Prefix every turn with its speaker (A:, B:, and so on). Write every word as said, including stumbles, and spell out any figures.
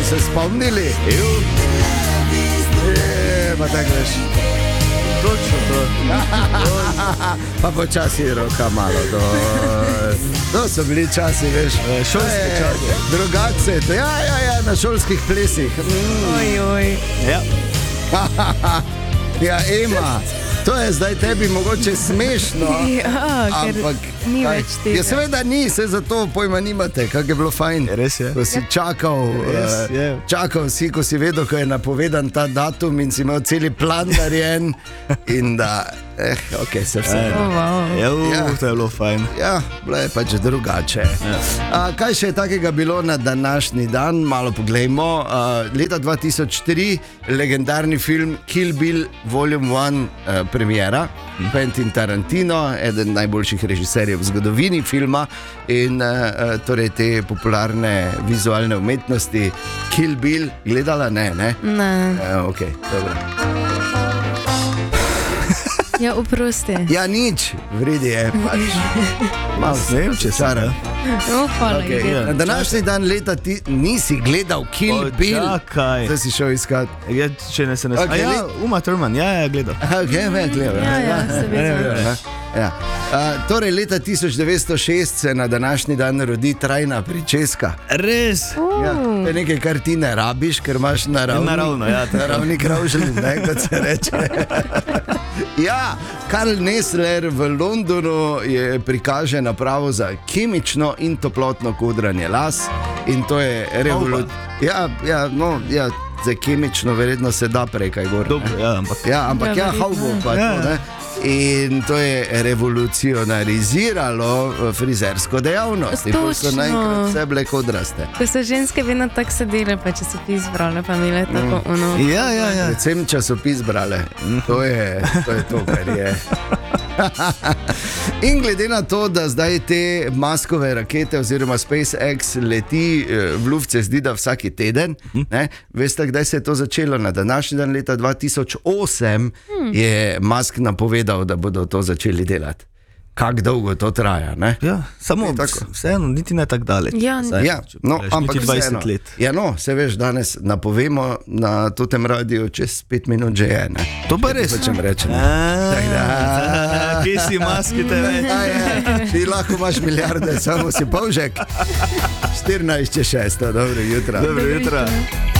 A: se spomnili. Je, pa tako veš.
B: Točno to.
A: Pa počasi roka malo. To, to so bili časi, veš.
B: Šolski časi.
A: Drugače, ja, ja, ja, na šolskih plesih. Mm.
C: Oj, oj.
B: Ja.
A: Ja, Ema, to je zdaj tebi mogoče smešno.
C: Ja, ker
A: ampak,
C: ni
A: kaj,
C: več tega.
A: Ja, seveda ni, se zato pojma nimate, kako je bilo fajn.
B: Res je.
A: Ko si čakal,
B: Res
A: uh,
B: je.
A: čakal si, ko si vedel, ko je napovedan ta datum in si imel celi plan narejen in da, eh, ok, se vse.
C: Oh, wow.
B: Ja,
A: Ja.
B: uh, to je bilo fajn.
A: Ja, bilo je pač drugače.
B: Ja.
A: A, kaj še je takega bilo na današnji dan? Malo poglejmo. A, leta dva tisoč tri, legendarni film Kill Bill Volume ena, a, premiera. Quentin Tarantino, eden najboljših režiserjev v zgodovini filma in a, a, torej te popularne vizualne umetnosti. Kill Bill, gledala? Ne, ne?
C: Ne.
A: Ja, ok, dobro.
C: Ja, oprosti.
A: Ja, nič, vredi je pač. Malo
B: Ne vem, če
A: čara.
C: Oh, hvala,
A: Okay.
C: Igor.
A: Na današnji dan leta ti nisi gledal Kill
B: O,
A: Bill.
B: čakaj.
A: Zdaj si šel iskat.
B: Ja, če ne se ne
A: Ok,
B: okay, ja,
A: le-
B: Uma Thurman, ja, ja, gledal.
A: Ok, ne, gledal.
C: Ja, ja, seveda.
A: Ja. Uh, torej, leta tisoč devetsto šest se na današnji dan rodi trajna pričeska.
B: Res?
A: Ja, to je nekaj, kar ti ne rabiš, ker imaš naravni,
B: Naravno, ja, tako.
A: naravni kravželj, ne, kot se reče. Ja, Karl Nessler v Londonu je prikaže napravo za kemično in toplotno kodranje las in to je revolucija. Ja, ja, no, ja, za kemično verjetno se da prej kaj gor.
B: Dobro, ja, ampak
A: Ja, ampak ja,
C: Ja, verjetno.
A: haubo pa
B: Ja,
A: to,
B: ja.
A: ne. In to je revolucionariziralo eh, frizersko dejavnost. In pol so
C: Točno.
A: naenkrat vse bile kodraste.
C: Ko so ženske vedno tako sedele, pa če so ti izbrale, pa imele tako ono.
B: ja, ja, ja.
A: Predvsem časopis brale. To je to, je to kar je. In glede na to, da zdaj te maskove rakete oziroma SpaceX leti eh, v luft, se zdi, da vsak teden, ne, veste, kdaj se je to začelo? Na današnji dan leta dva tisoč osem je Musk napovedal, da bodo to začeli delati. Kako dolgo to traja? Ne?
B: Ja, samo
A: Je tako.
B: vseeno, niti ne tako daleč.
C: Ja,
B: Zdaj,
A: Ja,
B: če
A: no,
B: pogledaš,
A: ampak
B: niti dvajset
A: vseeno.
B: let.
A: Ja, no, se veš, danes napovemo na tem radiju, čez pet minut že je. Ne?
B: To pa res.
A: Če rečem.
B: Tako
A: da.
B: Kje si maski tebe?
A: Ja, ja. Ti lahko imaš milijarde, samo si polžek. štirinajst čez šest, dobro jutro.
B: Dobro jutro.